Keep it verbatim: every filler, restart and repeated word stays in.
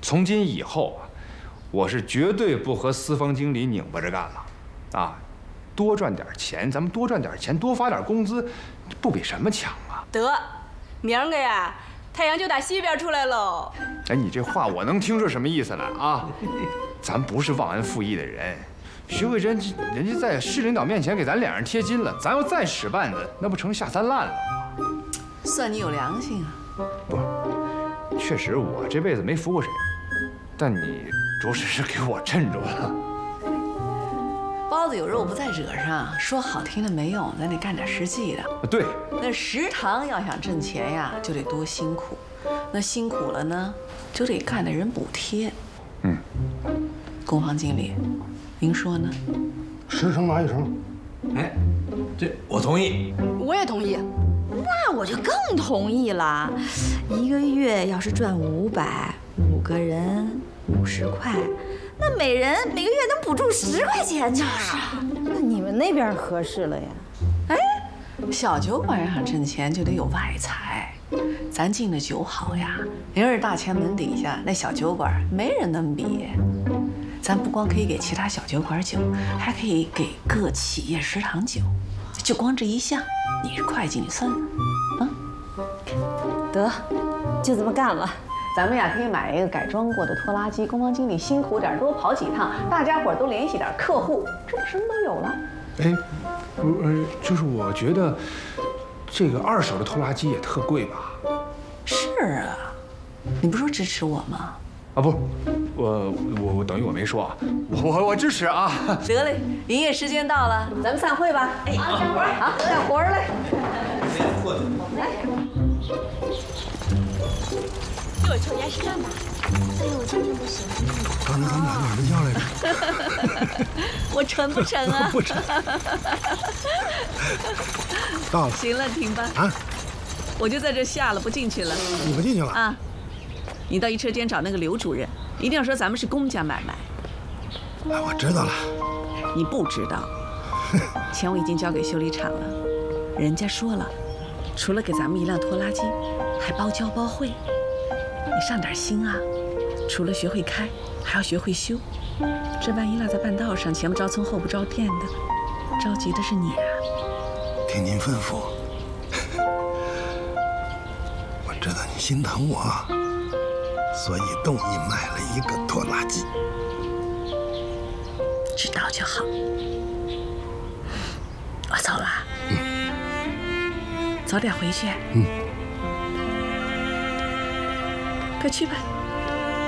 从今以后啊，我是绝对不和私房经理拧巴着干了，啊，多赚点钱，咱们多赚点钱，多发点工资，不比什么强啊？ 得，明儿个呀，太阳就打西边出来喽。 哎，你这话我能听出什么意思来啊？咱不是忘恩负义的人，徐慧珍人家在市领导面前给咱脸上贴金了，咱要再使绊子，那不成下三滥了吗？ 算你有良心啊！ 不，确实我这辈子没服过谁，但你着实是给我镇住了。 包子有肉不在惹上，说好听的没用，咱得干点实际的。 对， 那食堂要想挣钱呀，就得多辛苦。那辛苦了呢，就得干的人补贴。 嗯， 工房经理，您说呢？ 十成拿一成。 哎，这我同意。 我也同意。 那我就更同意了。一个月要是赚五百，五个人五十块，那每人每个月能补助十块钱呢。 那你们那边合适了呀？ 哎，小酒馆要想挣钱就得有外财，咱进的酒好呀，明儿大前门底下那小酒馆没人能比。咱不光可以给其他小酒馆酒，还可以给各企业食堂酒。就光这一项，你是会计，你算算，啊？ 得，就这么干了。 咱们呀可以买一个改装过的拖拉机，工房经理辛苦点，多跑几趟，大家伙都联系点客户，这不什么都有了？ 哎，不呃，就是我觉得这个二手的拖拉机也特贵吧？ 是啊，你不说支持我吗？ 啊不，我我我等于我没说啊，我我我支持啊。 得嘞，营业时间到了，咱们散会吧。哎，好，干活儿，好，干活儿嘞。来， 给我抽烟是干嘛？哎呦，我今天不行。 刚才咱们俩哪门叫来着？ 我成不成啊？ 不成。到了。 行了，停吧。 啊， 我就在这下了，不进去了。 你不进去了啊？你到一车间找那个刘主任，一定要说咱们是公家买卖。 哎，我知道了。 你不知道，钱我已经交给修理厂了，人家说了，除了给咱们一辆拖拉机，还包教包会。你上点心啊！除了学会开，还要学会修。这万一落在半道上，前不着村后不着店的，着急的是你啊！ 听您吩咐。我知道你心疼我，所以动意买了一个拖拉机。 知道就好。我走了。嗯。早点回去。 嗯。 快去吧。